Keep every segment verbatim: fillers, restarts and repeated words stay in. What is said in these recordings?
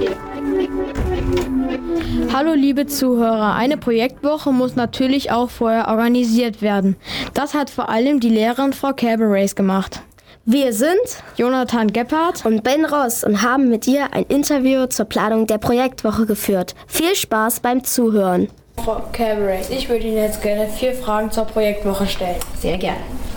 Hallo liebe Zuhörer, eine Projektwoche muss natürlich auch vorher organisiert werden. Das hat vor allem die Lehrerin Frau Cabarets gemacht. Wir sind Jonathan Gebhardt und Ben Ross und haben mit ihr ein Interview zur Planung der Projektwoche geführt. Viel Spaß beim Zuhören. Frau Cabarets, ich würde Ihnen jetzt gerne vier Fragen zur Projektwoche stellen. Sehr gerne.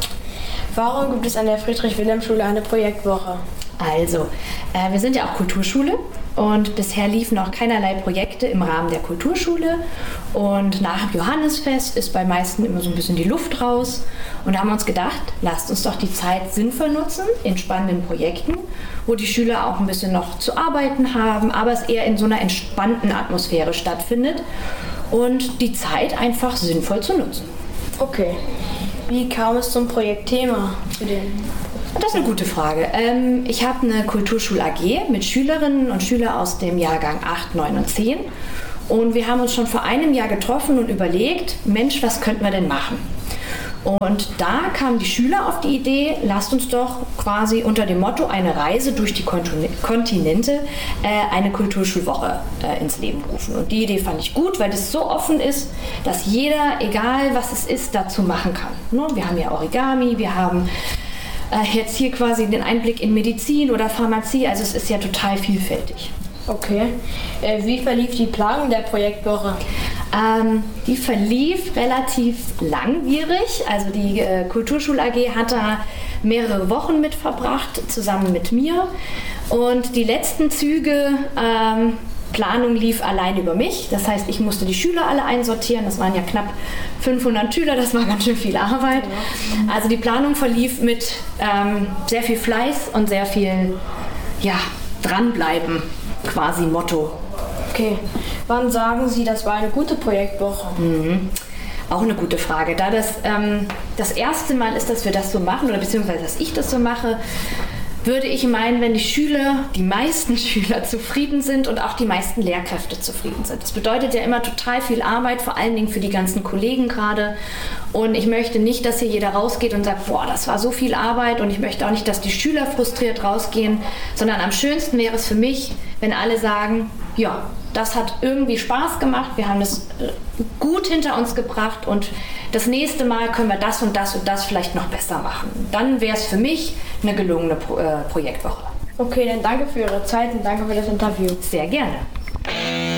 Warum gibt es an der Friedrich-Wilhelm-Schule eine Projektwoche? Also, äh, wir sind ja auch Kulturschule und bisher liefen auch keinerlei Projekte im Rahmen der Kulturschule. Und nach dem Johannisfest ist bei meisten immer so ein bisschen die Luft raus. Und da haben wir uns gedacht, lasst uns doch die Zeit sinnvoll nutzen in spannenden Projekten, wo die Schüler auch ein bisschen noch zu arbeiten haben, aber es eher in so einer entspannten Atmosphäre stattfindet und die Zeit einfach sinnvoll zu nutzen. Okay. Wie kam es zum Projektthema für den? Das ist eine gute Frage. Ähm, ich habe eine Kulturschul-A G mit Schülerinnen und Schülern aus dem Jahrgang acht, neun und zehn. Und wir haben uns schon vor einem Jahr getroffen und überlegt, Mensch, was könnten wir denn machen? Und da kamen die Schüler auf die Idee, lasst uns doch quasi unter dem Motto eine Reise durch die Kontinente äh, eine Kulturschulwoche äh, ins Leben rufen. Und die Idee fand ich gut, weil das so offen ist, dass jeder, egal was es ist, dazu machen kann. Ne? Wir haben ja Origami, wir haben äh, jetzt hier quasi den Einblick in Medizin oder Pharmazie, also es ist ja total vielfältig. Okay. Äh, wie verlief die Planung der Projektwoche? Ähm, die verlief relativ langwierig. Also die äh, Kulturschul-A G hat da mehrere Wochen mit verbracht, zusammen mit mir. Und die letzten Züge, ähm, Planung lief allein über mich. Das heißt, ich musste die Schüler alle einsortieren. Das waren ja knapp fünfhundert Schüler, das war ganz schön viel Arbeit. Also die Planung verlief mit ähm, sehr viel Fleiß und sehr viel, ja, dranbleiben. Quasi Motto. Okay. Wann sagen Sie, das war eine gute Projektwoche? Mhm. Auch eine gute Frage. Da das ähm, das erste Mal ist, dass wir das so machen, oder beziehungsweise dass ich das so mache, würde ich meinen, wenn die Schüler, die meisten Schüler zufrieden sind und auch die meisten Lehrkräfte zufrieden sind. Das bedeutet ja immer total viel Arbeit, vor allen Dingen für die ganzen Kollegen gerade. Und ich möchte nicht, dass hier jeder rausgeht und sagt, boah, das war so viel Arbeit, und ich möchte auch nicht, dass die Schüler frustriert rausgehen, sondern am schönsten wäre es für mich, wenn alle sagen, ja, das hat irgendwie Spaß gemacht, wir haben das gut hinter uns gebracht und das nächste Mal können wir das und das und das vielleicht noch besser machen. Dann wäre es für mich eine gelungene Pro- äh, Projektwoche. Okay, dann danke für Ihre Zeit und danke für das Interview. Sehr gerne.